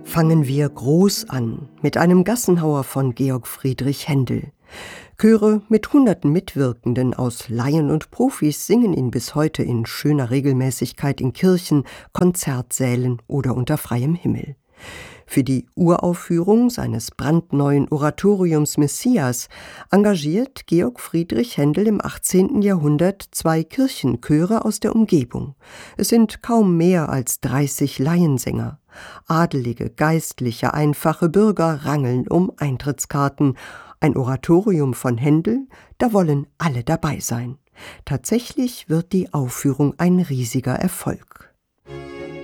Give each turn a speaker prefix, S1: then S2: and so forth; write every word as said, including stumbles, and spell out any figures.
S1: Fangen wir groß an mit einem Gassenhauer von Georg Friedrich Händel. Chöre mit hunderten Mitwirkenden aus Laien und Profis singen ihn bis heute in schöner Regelmäßigkeit in Kirchen, Konzertsälen oder unter freiem Himmel. Für die Uraufführung seines brandneuen Oratoriums Messias engagiert Georg Friedrich Händel im achtzehnten Jahrhundert zwei Kirchenchöre aus der Umgebung. Es sind kaum mehr als dreißig Laiensänger. Adelige, geistliche, einfache Bürger rangeln um Eintrittskarten. Ein Oratorium von Händel, da wollen alle dabei sein. Tatsächlich wird die Aufführung ein riesiger Erfolg.